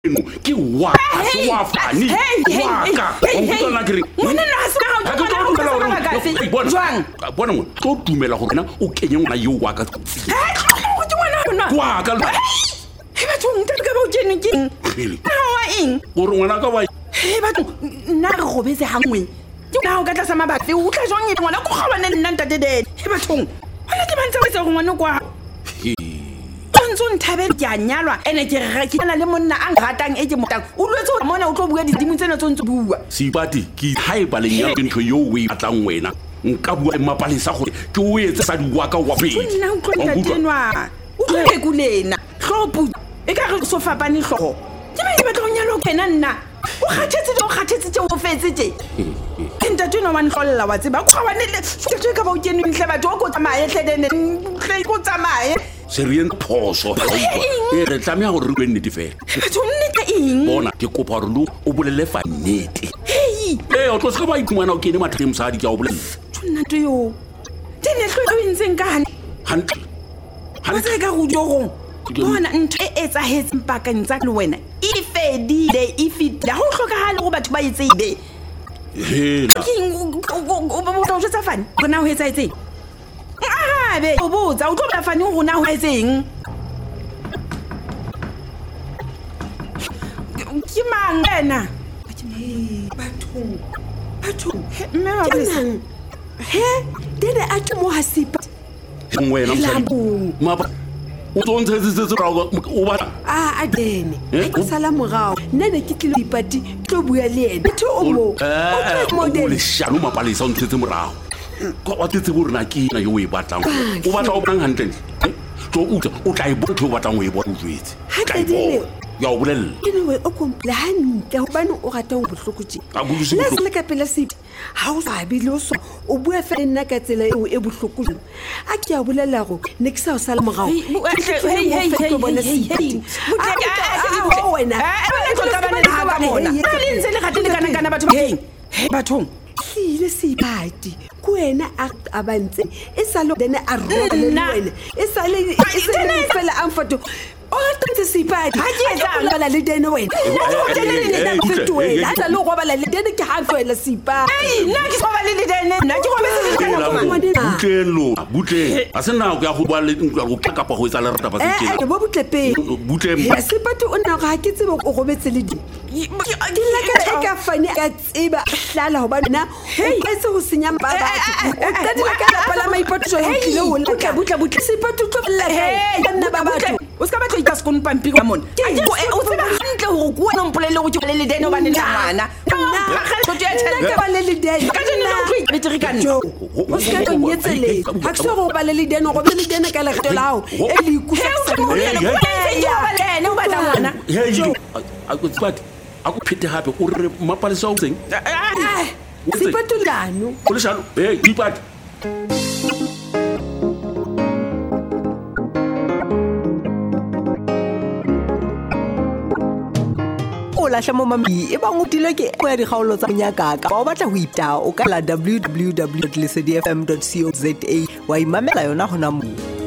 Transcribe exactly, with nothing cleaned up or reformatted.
ke wa se wa fani wa ka o bona ke re monna na se ka go bona jwang bona mo tlo dumela go rena o kenye ngwana yo wa ka go ke ngwana bona wa ka he ba tsong tla ka ba o kene ke na wa eng go re ngwana ka ba he ba tsong nna re go betse hangwe ke na o ka tla sama ba fe o tla jwang e ngwana go kgabane nna ntate de he ba tsong wala ke bantsa wetsa go ngwana kwa Tson thabela ke a nyalwa ene ke re ke na le monna a ratang e ke motang o lwetse o mona o tlo bua didimo tsena tsontse bua Sipati ke hai ba leng ya ntho yo we batlang wena nka bua mapalesa gore ke o etse sa diwa ka wa pedi nna o tlo nta tenwa o tlo ke kulena hlopu e ka re so fapane hlogo ke ba e batla go nyalwa kena nna o khathetse o khathetse tse o fetse tse nta tena wa nhlolla wa tseba go ba ne le tse ka ba o kene ntle batho o go tsamaye tlhedene tle go tsamaye se rien phoso e re tlamea gore re bue nnete fela batho nnete eng bona ke kopa gore lo o bolele fa nnete eh o tlo se ka ba itumana o kene mathata mosadi ke a o bolela tsona to yo tene tlo o ntse nkane hantle hantle ka go jogo bona ntho e etsahetse mpakang tsa le wena e fedile e fitile go hlokagale go batho ba itsebe hela o ba botsa o tsa fane bona ho etsa etseng ah be o botsa o tlo ba fane go na ho etseng ke mang wena batho batho mme wa besa he dene a tmo ha sipa ngwena msadi mapa o tsontse tse tse o ba a a dene e sala morao nne ke tlile dipati tlo bua le ene batho o mo o mo le shano mapalesa o ntse morao ko wa tse borena ke na yo e batlang o batla o bang hantle tlo utla o tla e botho o batlang o e bona o jwetse ha dene ya o bolella ke no o komple hantle ho bana o rata o bohlokotse la se le ka pela sip ha o sa bile o so o bua fa nna ka tsela eo e bohlokolo a ke a bolela go ne ke sa o sala mogao hey hey hey bona sip wena e tlo ka bana ha ka bona le ntse le gatile kana kana batho hey bathong ile sipati kuena a abantse e salo dene a roba le wena e sale e sale fela amfato o tantse sipati ha ke etsa bala le dene wena o tene le nna fetwe wena ha lo go bala le dene ke ha fela sipati nna ke go bala le dene nna ke go bala kana go butlelo butle a se nna go ya go ba le go ka pa go etsa le rata ba se ke bo butlepe butle ya sipati o nna ga ke tsebe go gobetse le di di la ka e ka fane ka tseba hlala ho bana e se go senya ba batho o ka di la ka la pala maipotso e kile ho la butla butla sipati tlo la ka nna ba batho o ska batho itse sekon pampi ka mona o tseba hantle go go no mpolele go ke le dene ba ne ngwana nna ka ba le le dene ka dene no go itse ka nna o ska go nyetsele ha ke go ba le le dene go be le dene ka le gto lao e le ikutlwa o ba le ne o ba tla ngwana a go tsbati a go phete hape o re mapalesa o tseng sipatulano o le shalo eh dipati lahla mo mami e bang o dile ke ya dikgaolo tsa monyakaka ba o batla ho ita o ka la w w w dot lesedi f m dot co dot za wa imamela yona hona mo